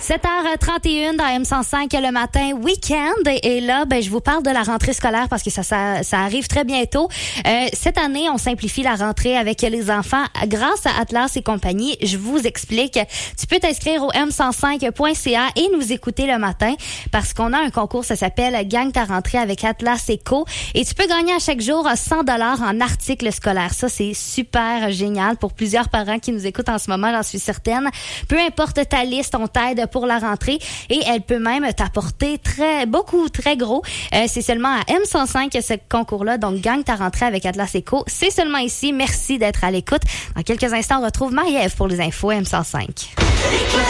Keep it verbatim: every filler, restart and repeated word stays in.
sept heures trente et une dans M cent cinq le matin, week-end. Et là, ben, je vous parle de la rentrée scolaire parce que ça, ça, ça arrive très bientôt. Euh, cette année, on simplifie la rentrée avec les enfants grâce à Atlas et compagnie. Je vous explique. Tu peux t'inscrire au m cent cinq point c a et nous écouter le matin parce qu'on a un concours, ça s'appelle Gagne ta rentrée avec Atlas et Co. Et tu peux gagner à chaque jour cent dollars en articles scolaires. Ça, c'est super génial pour plusieurs parents qui nous écoutent en ce moment, j'en suis certaine. Peu importe ta liste, on t'aide pour la rentrée et elle peut même t'apporter très beaucoup, très gros. Euh, c'est seulement à M cent cinq ce concours-là, donc gagne ta rentrée avec Atlas Eco. C'est seulement ici. Merci d'être à l'écoute. Dans quelques instants, on retrouve Marie-Ève pour les infos M cent cinq.